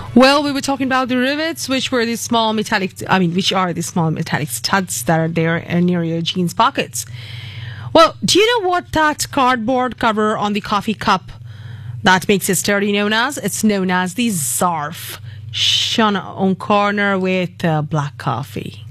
Well, we were talking about the rivets, which are the small metallic studs that are there near your jeans pockets. Well, do you know what that cardboard cover on the coffee cup that makes it sturdy known as? It's known as the Zarf. Shona on corner with black coffee.